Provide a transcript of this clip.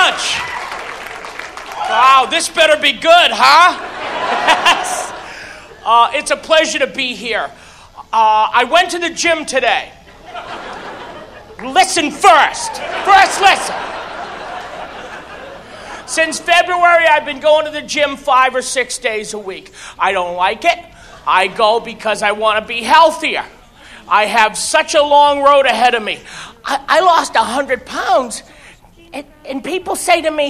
much. Wow, this better be good, huh? It's a pleasure to be here. I went to the gym today. Listen first. First listen. Since February, I've been going to the gym 5 or 6 days a week. I don't like it. I go because I want to be healthier. I have such a long road ahead of me. I lost 100 pounds, and people say to me,